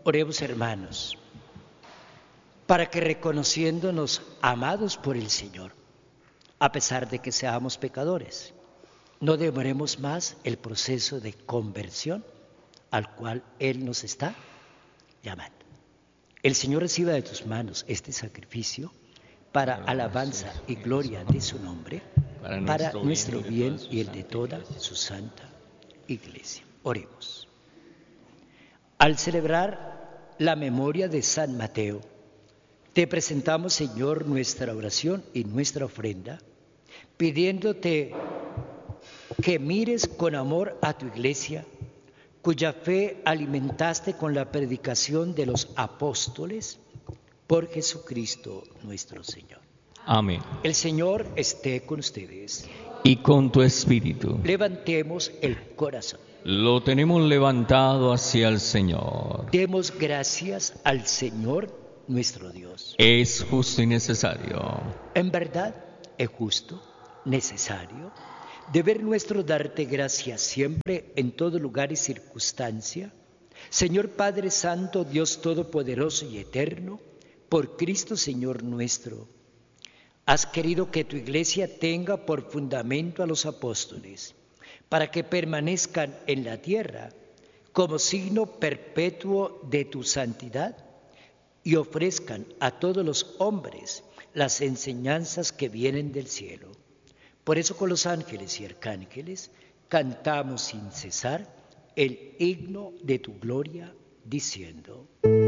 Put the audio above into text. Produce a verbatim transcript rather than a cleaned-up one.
Oremos, hermanos, para que reconociéndonos amados por el Señor, a pesar de que seamos pecadores, no demoremos más el proceso de conversión al cual Él nos está llamando. El Señor reciba de tus manos este sacrificio para alabanza y gloria de su nombre, para nuestro bien y el de toda su santa Iglesia. Oremos. Al celebrar la memoria de San Mateo, te presentamos, Señor, nuestra oración y nuestra ofrenda, pidiéndote que mires con amor a tu Iglesia, cuya fe alimentaste con la predicación de los apóstoles, por Jesucristo nuestro Señor. Amén. El Señor esté con ustedes. Y con tu espíritu. Levantemos el corazón. Lo tenemos levantado hacia el Señor. Demos gracias al Señor nuestro Dios. Es justo y necesario. En verdad es justo, necesario, deber nuestro darte gracias siempre, en todo lugar y circunstancia. Señor Padre Santo, Dios Todopoderoso y Eterno, por Cristo Señor nuestro, has querido que tu Iglesia tenga por fundamento a los apóstoles, para que permanezcan en la tierra como signo perpetuo de tu santidad y ofrezcan a todos los hombres las enseñanzas que vienen del cielo. Por eso con los ángeles y arcángeles cantamos sin cesar el himno de tu gloria, diciendo: